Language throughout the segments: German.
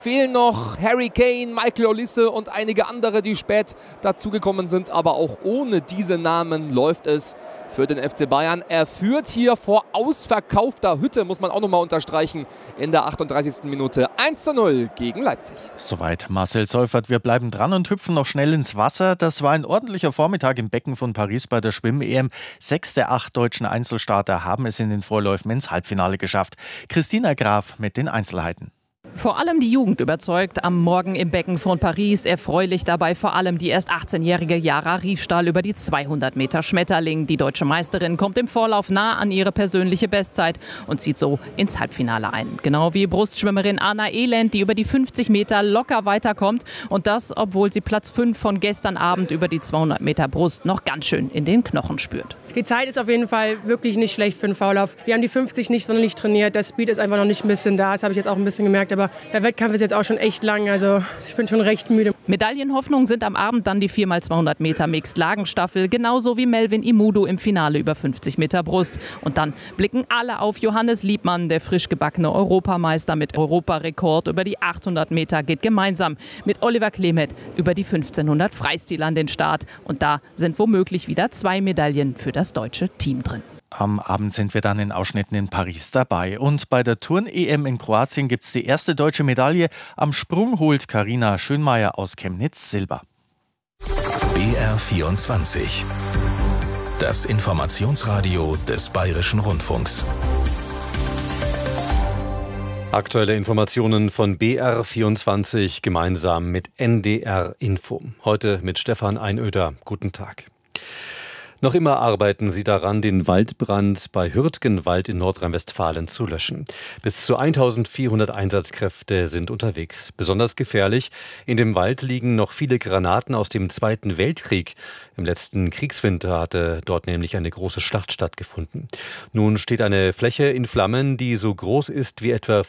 Fehlen noch Harry Kane, Michael Olise und einige andere, die spät dazugekommen sind. Aber auch ohne diese Namen läuft es für den FC Bayern. Er führt hier vor ausverkaufter Hütte, muss man auch nochmal unterstreichen, in der 38. Minute 1:0 gegen Leipzig. Soweit Marcel Seufert. Wir bleiben dran und hüpfen noch schnell ins Wasser. Das war ein ordentlicher Vormittag im Becken von Paris bei der Schwimm-EM. 6 der 8 deutschen Einzelstarter haben es in den Vorläufen ins Halbfinale geschafft. Christina Graf mit den Einzelheiten. Vor allem die Jugend überzeugt am Morgen im Becken von Paris. Erfreulich dabei vor allem die erst 18-jährige Jara Riefstahl über die 200 Meter Schmetterling. Die deutsche Meisterin kommt im Vorlauf nah an ihre persönliche Bestzeit und zieht so ins Halbfinale ein. Genau wie Brustschwimmerin Anna Elend, die über die 50 Meter locker weiterkommt. Und das, obwohl sie Platz 5 von gestern Abend über die 200 Meter Brust noch ganz schön in den Knochen spürt. Die Zeit ist auf jeden Fall wirklich nicht schlecht für einen Vorlauf. Wir haben die 50 nicht sonderlich trainiert. Der Speed ist einfach noch nicht ein bisschen da. Das habe ich jetzt auch ein bisschen gemerkt. Aber der Wettkampf ist jetzt auch schon echt lang. Also ich bin schon recht müde. Medaillenhoffnung sind am Abend dann die 4x200 Meter Mixed-Lagenstaffel. Genauso wie Melvin Imudu im Finale über 50 Meter Brust. Und dann blicken alle auf Johannes Liebmann. Der frisch gebackene Europameister mit Europarekord über die 800 Meter geht gemeinsam mit Oliver Klemet über die 1500 Freistil an den Start. Und da sind womöglich wieder 2 Medaillen für das deutsche Team drin. Am Abend sind wir dann in Ausschnitten in Paris dabei. Und bei der Turn-EM in Kroatien gibt es die erste deutsche Medaille. Am Sprung holt Carina Schönmeier aus Chemnitz Silber. BR24. Das Informationsradio des Bayerischen Rundfunks. Aktuelle Informationen von BR24 gemeinsam mit NDR Info. Heute mit Stefan Einöder. Guten Tag. Noch immer arbeiten sie daran, den Waldbrand bei Hürtgenwald in Nordrhein-Westfalen zu löschen. Bis zu 1400 Einsatzkräfte sind unterwegs. Besonders gefährlich: in dem Wald liegen noch viele Granaten aus dem Zweiten Weltkrieg. Im letzten Kriegswinter hatte dort nämlich eine große Schlacht stattgefunden. Nun steht eine Fläche in Flammen, die so groß ist wie etwa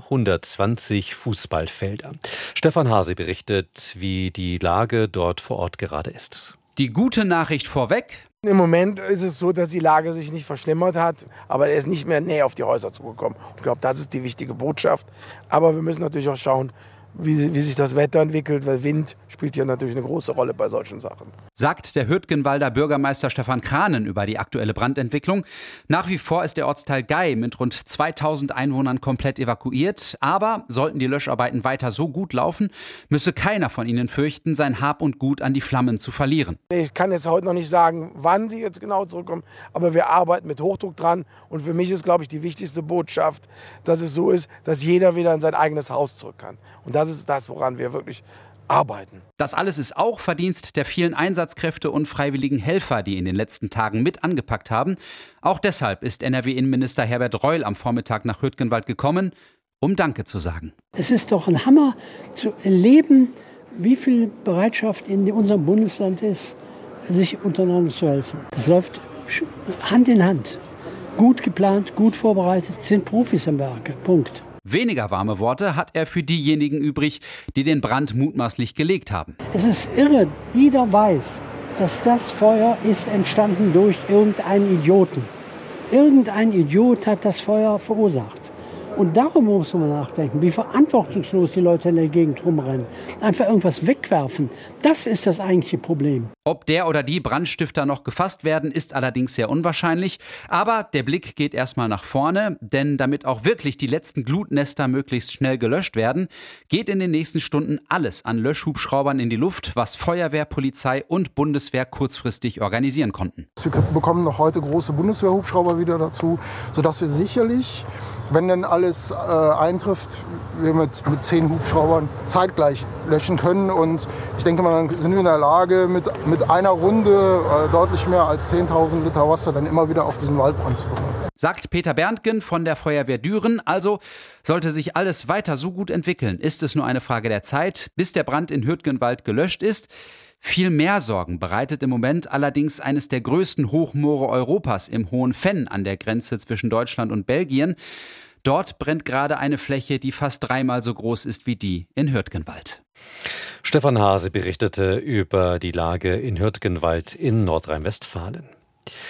420 Fußballfelder. Stefan Hase berichtet, wie die Lage dort vor Ort gerade ist. Die gute Nachricht vorweg: Im Moment ist es so, dass die Lage sich nicht verschlimmert hat, aber er ist nicht mehr näher auf die Häuser zugekommen. Ich glaube, das ist die wichtige Botschaft. Aber wir müssen natürlich auch schauen, wie sich das Wetter entwickelt, weil Wind spielt ja natürlich eine große Rolle bei solchen Sachen. Sagt der Hürtgenwalder Bürgermeister Stefan Kranen über die aktuelle Brandentwicklung. Nach wie vor ist der Ortsteil Gei mit rund 2000 Einwohnern komplett evakuiert. Aber sollten die Löscharbeiten weiter so gut laufen, müsse keiner von ihnen fürchten, sein Hab und Gut an die Flammen zu verlieren. Ich kann jetzt heute noch nicht sagen, wann sie jetzt genau zurückkommen, aber wir arbeiten mit Hochdruck dran. Und für mich ist, glaube ich, die wichtigste Botschaft, dass es so ist, dass jeder wieder in sein eigenes Haus zurück kann. Und das ist das, woran wir wirklich arbeiten. Das alles ist auch Verdienst der vielen Einsatzkräfte und freiwilligen Helfer, die in den letzten Tagen mit angepackt haben. Auch deshalb ist NRW-Innenminister Herbert Reul am Vormittag nach Hürtgenwald gekommen, um Danke zu sagen. Es ist doch ein Hammer zu erleben, wie viel Bereitschaft in unserem Bundesland ist, sich untereinander zu helfen. Das läuft Hand in Hand. Gut geplant, gut vorbereitet, sind Profis am Werke. Punkt. Weniger warme Worte hat er für diejenigen übrig, die den Brand mutmaßlich gelegt haben. Es ist irre. Jeder weiß, dass das Feuer ist entstanden durch irgendeinen Idioten. Irgendein Idiot hat das Feuer verursacht. Und darum muss man nachdenken, wie verantwortungslos die Leute in der Gegend rumrennen. Einfach irgendwas wegwerfen, das ist das eigentliche Problem. Ob der oder die Brandstifter noch gefasst werden, ist allerdings sehr unwahrscheinlich. Aber der Blick geht erstmal nach vorne, denn damit auch wirklich die letzten Glutnester möglichst schnell gelöscht werden, geht in den nächsten Stunden alles an Löschhubschraubern in die Luft, was Feuerwehr, Polizei und Bundeswehr kurzfristig organisieren konnten. Wir bekommen noch heute große Bundeswehrhubschrauber wieder dazu, sodass wir sicherlich, wenn dann alles eintrifft, wir mit 10 Hubschraubern zeitgleich löschen können. Und ich denke mal, dann sind wir in der Lage, mit einer Runde deutlich mehr als 10.000 Liter Wasser dann immer wieder auf diesen Waldbrand zu bekommen. Sagt Peter Berntgen von der Feuerwehr Düren. Also sollte sich alles weiter so gut entwickeln, ist es nur eine Frage der Zeit, bis der Brand in Hürtgenwald gelöscht ist. Viel mehr Sorgen bereitet im Moment allerdings eines der größten Hochmoore Europas im Hohen Venn an der Grenze zwischen Deutschland und Belgien. Dort brennt gerade eine Fläche, die fast 3-mal so groß ist wie die in Hürtgenwald. Stefan Hase berichtete über die Lage in Hürtgenwald in Nordrhein-Westfalen.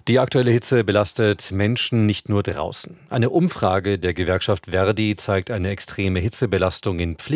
Die aktuelle Hitze belastet Menschen nicht nur draußen. Eine Umfrage der Gewerkschaft Verdi zeigt eine extreme Hitzebelastung in